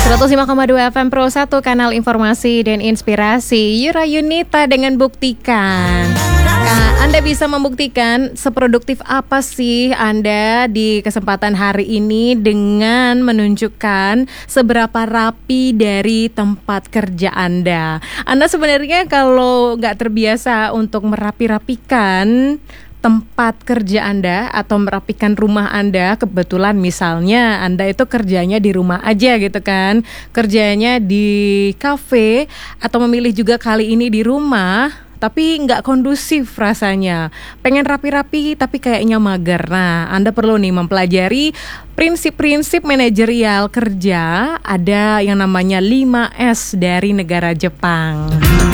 105,2 FM Pro 1, kanal informasi dan inspirasi. Yura Yunita dengan Buktikan. Anda bisa membuktikan seproduktif apa sih Anda di kesempatan hari ini dengan menunjukkan seberapa rapi dari tempat kerja Anda. Anda sebenarnya kalau nggak terbiasa untuk merapi-rapikan tempat kerja Anda atau merapikan rumah Anda, kebetulan misalnya Anda itu kerjanya di rumah aja gitu kan, kerjanya di kafe atau memilih juga kali ini di rumah, tapi nggak kondusif rasanya, pengen rapi-rapi tapi kayaknya mager. Nah, Anda perlu nih mempelajari prinsip-prinsip manajerial kerja. Ada yang namanya 5S dari negara Jepang.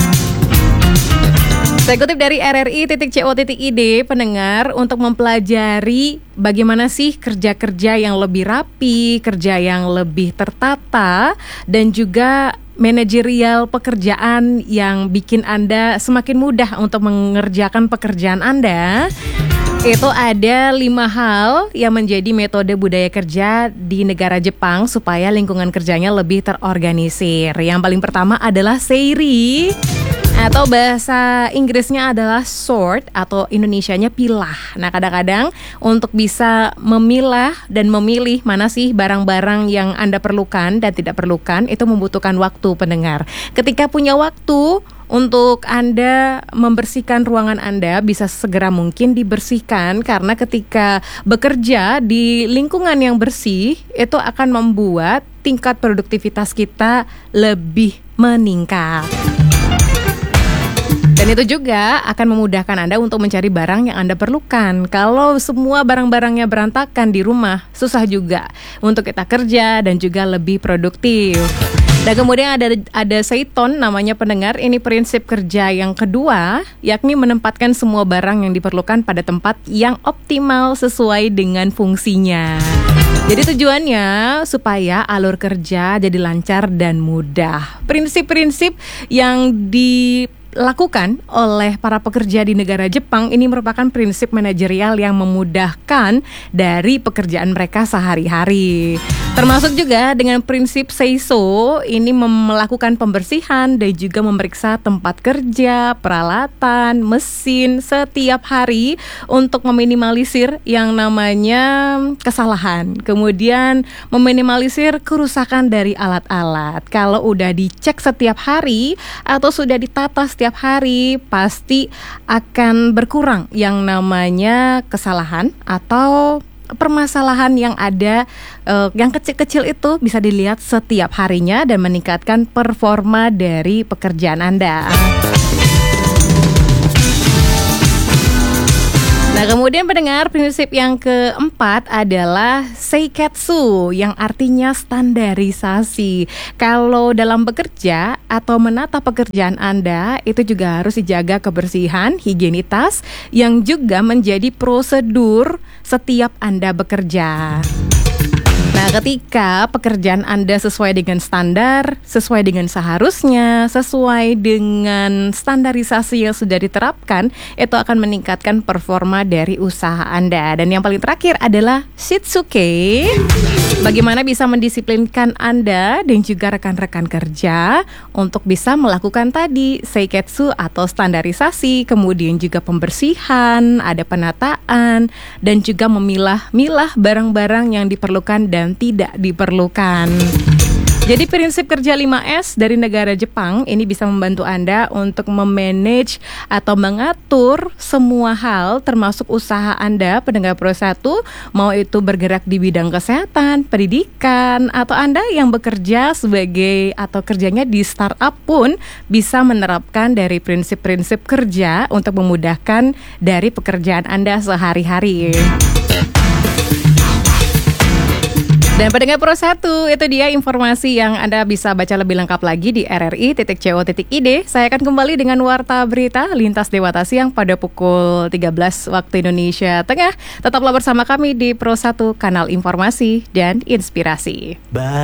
Saya kutip dari rri.co.id, pendengar, untuk mempelajari bagaimana sih kerja-kerja yang lebih rapi, kerja yang lebih tertata, dan juga manajerial pekerjaan yang bikin Anda semakin mudah untuk mengerjakan pekerjaan Anda. Itu ada 5 hal yang menjadi metode budaya kerja di negara Jepang supaya lingkungan kerjanya lebih terorganisir. Yang paling pertama adalah seiri, atau bahasa Inggrisnya adalah sort, atau Indonesianya pilah. Nah, kadang-kadang untuk bisa memilah dan memilih mana sih barang-barang yang Anda perlukan dan tidak perlukan, itu membutuhkan waktu, pendengar. Ketika punya waktu untuk Anda membersihkan ruangan Anda, bisa segera mungkin dibersihkan, karena ketika bekerja di lingkungan yang bersih, itu akan membuat tingkat produktivitas kita lebih meningkat. Dan itu juga akan memudahkan Anda untuk mencari barang yang Anda perlukan. Kalau semua barang-barangnya berantakan di rumah, susah juga untuk kita kerja dan juga lebih produktif. Dan kemudian ada seiton namanya, pendengar. Ini prinsip kerja yang kedua, yakni menempatkan semua barang yang diperlukan pada tempat yang optimal sesuai dengan fungsinya. Jadi tujuannya supaya alur kerja jadi lancar dan mudah. Prinsip-prinsip yang dilakukan oleh para pekerja di negara Jepang ini merupakan prinsip manajerial yang memudahkan dari pekerjaan mereka sehari-hari. Termasuk juga dengan prinsip seiso, ini melakukan pembersihan dan juga memeriksa tempat kerja, peralatan, mesin setiap hari untuk meminimalisir yang namanya kesalahan. Kemudian meminimalisir kerusakan dari alat-alat. Kalau udah dicek setiap hari atau sudah ditata setiap hari, pasti akan berkurang yang namanya kesalahan atau permasalahan yang ada, yang kecil-kecil itu bisa dilihat setiap harinya dan meningkatkan performa dari pekerjaan Anda. Nah, kemudian pendengar, prinsip yang keempat adalah seiketsu, yang artinya standarisasi. Kalau dalam bekerja atau menata pekerjaan Anda, itu juga harus dijaga kebersihan, higienitas, yang juga menjadi prosedur setiap Anda bekerja. Nah, ketika pekerjaan Anda sesuai dengan standar, sesuai dengan seharusnya, sesuai dengan standarisasi yang sudah diterapkan, itu akan meningkatkan performa dari usaha Anda. Dan yang paling terakhir adalah shitsuke. Bagaimana bisa mendisiplinkan Anda dan juga rekan-rekan kerja untuk bisa melakukan tadi seiketsu atau standarisasi, kemudian juga pembersihan, ada penataan, dan juga memilah-milah barang-barang yang diperlukan dan tidak diperlukan. Jadi prinsip kerja 5S dari negara Jepang ini bisa membantu Anda untuk memanage atau mengatur semua hal termasuk usaha Anda, pendengar Pro 1, mau itu bergerak di bidang kesehatan, pendidikan, atau Anda yang bekerja sebagai atau kerjanya di startup pun bisa menerapkan dari prinsip-prinsip kerja untuk memudahkan dari pekerjaan Anda sehari-hari. Dan pendengar Pro 1, itu dia informasi yang Anda bisa baca lebih lengkap lagi di rri.co.id. Saya akan kembali dengan Warta Berita Lintas Dewata Siang pada pukul 13 waktu Indonesia Tengah. Tetaplah bersama kami di Pro 1, kanal informasi dan inspirasi.